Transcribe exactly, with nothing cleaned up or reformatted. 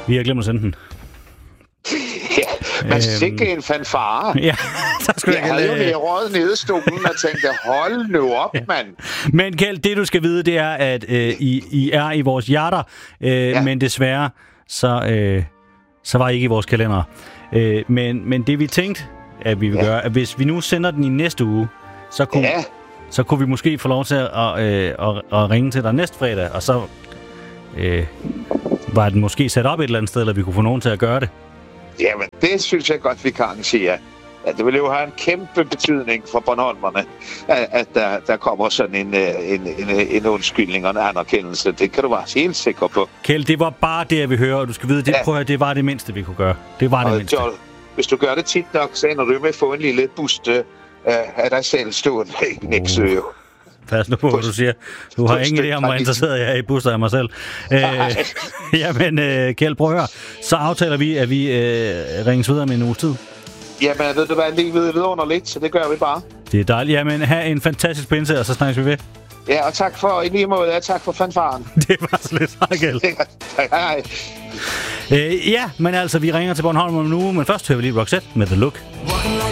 Vi har glemt at sende den. Ja, man sikke en fanfare. Ja, der skulle jeg havde jo lige røget nede i stolen og tænkte, hold nu op, ja. mand. Men Kjeld, det du skal vide, det er, at øh, I, I er i vores hjerter, øh, ja. men desværre, så, øh, så var I ikke i vores kalender. Øh, men, men det vi tænkte, at vi vil ja. gøre, at hvis vi nu sender den i næste uge, så kunne, ja. så kunne vi måske få lov til at, at, at, at ringe til dig næste fredag, og så øh, var den måske sat op et eller andet sted, eller vi kunne få nogen til at gøre det. Jamen, det synes jeg godt, vi kan arrangere. Ja, det vil jo have en kæmpe betydning for Bornholmerne, at, at der, der kommer sådan en, en, en, en undskyldning og en anerkendelse. Det kan du være helt sikker på. Kjeld, det var bare det, jeg vil høre, og du skal vide, det, ja. prøv at, det var det mindste, vi kunne gøre. Det var det og mindste. Jo, hvis du gør det tit nok, så ender du med at få en lille buste uh, af dig selv stående i Nexø. Uh. Pas nu på, hvad du siger. Du har ingen idé om, hvor interesseret jeg er i buster af mig selv. Øh, jamen, øh, Kjeld, prøv at høre. Så aftaler vi, at vi øh, ringes videre med en uges tid. Jamen, ved du hvad, lige ved vidunderligt, så det gør vi bare. Det er dejligt. Jamen, have en fantastisk pinse, og så snakkes vi ved. Ja, og tak for, i lige måde, ja, tak for fanfaren. Det var så lidt. Hej, Kjeld. Hej. Øh, ja, men altså, vi ringer til Bornholm om en uge, men først hører vi lige Roxette med The Look.